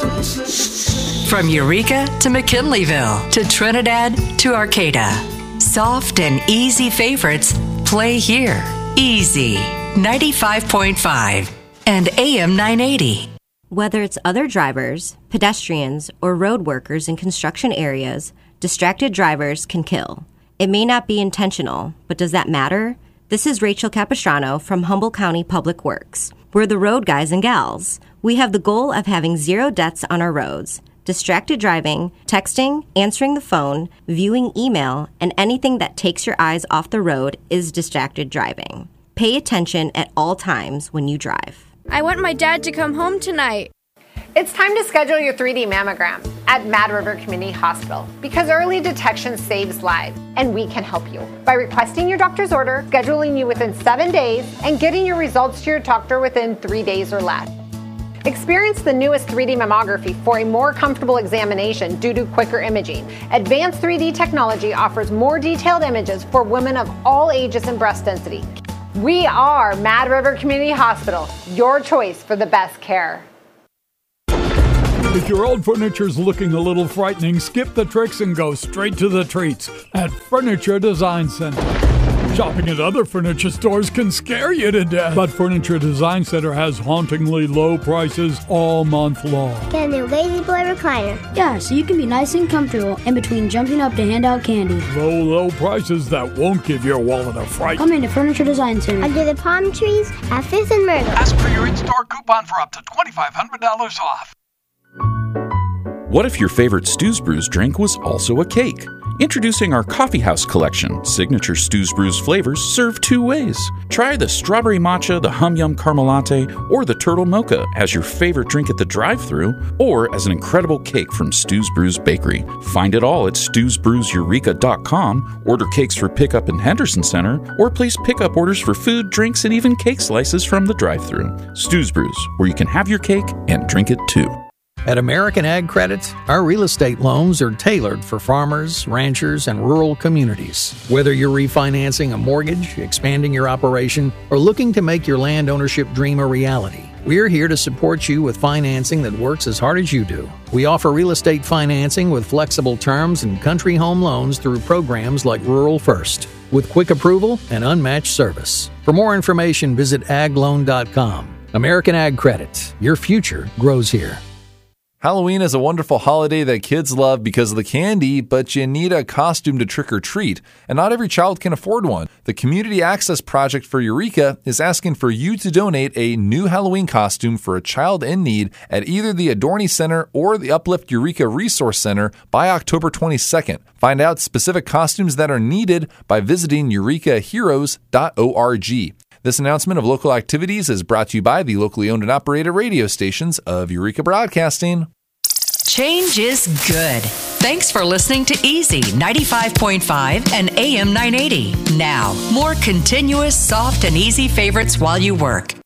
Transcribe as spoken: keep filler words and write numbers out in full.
From Eureka to McKinleyville to Trinidad to Arcata. Soft and easy favorites play here. Easy. ninety-five point five and A M nine eighty. Whether it's other drivers, pedestrians, or road workers in construction areas, distracted drivers can kill. It may not be intentional, but does that matter? This is Rachel Capistrano from Humboldt County Public Works. We're the road guys and gals. We have the goal of having zero deaths on our roads. Distracted driving, texting, answering the phone, viewing email, and anything that takes your eyes off the road is distracted driving. Pay attention at all times when you drive. I want my dad to come home tonight. It's time to schedule your three D mammogram at Mad River Community Hospital because early detection saves lives, and we can help you by requesting your doctor's order, scheduling you within seven days, and getting your results to your doctor within three days or less. Experience the newest three D mammography for a more comfortable examination due to quicker imaging. Advanced three D technology offers more detailed images for women of all ages and breast density. We are Mad River Community Hospital, your choice for the best care. If your old furniture's looking a little frightening, skip the tricks and go straight to the treats at Furniture Design Center. Shopping at other furniture stores can scare you to death, but Furniture Design Center has hauntingly low prices all month long. Get a new Lazy Boy recliner. Yeah, so you can be nice and comfortable in between jumping up to hand out candy. Low, low prices that won't give your wallet a fright. Come into Furniture Design Center. Under the palm trees at Fifth and Myrtle. Ask for your in-store coupon for up to twenty-five hundred dollars off. What if your favorite Stews Brews drink was also a cake? Introducing our Coffee House collection. Signature Stews Brews flavors serve two ways. Try the strawberry matcha, the hum yum caramel latte, or the turtle mocha as your favorite drink at the drive-thru, or as an incredible cake from Stews Brews Bakery. Find it all at stews brews eureka dot com. Order cakes for pickup in Henderson Center, or place pickup orders for food, drinks, and even cake slices from the drive-thru. Stews Brews, where you can have your cake and drink it too. At American Ag Credit, our real estate loans are tailored for farmers, ranchers, and rural communities. Whether you're refinancing a mortgage, expanding your operation, or looking to make your land ownership dream a reality, we're here to support you with financing that works as hard as you do. We offer real estate financing with flexible terms and country home loans through programs like Rural First, with quick approval and unmatched service. For more information, visit ag loan dot com. American Ag Credit. Your future grows here. Halloween is a wonderful holiday that kids love because of the candy, but you need a costume to trick or treat, and not every child can afford one. The Community Access Project for Eureka is asking for you to donate a new Halloween costume for a child in need at either the Adorney Center or the Uplift Eureka Resource Center by October twenty-second. Find out specific costumes that are needed by visiting eureka heroes dot org. This announcement of local activities is brought to you by the locally owned and operated radio stations of Eureka Broadcasting. Change is good. Thanks for listening to Easy ninety-five point five and A M nine eighty. Now, more continuous, soft, and easy favorites while you work.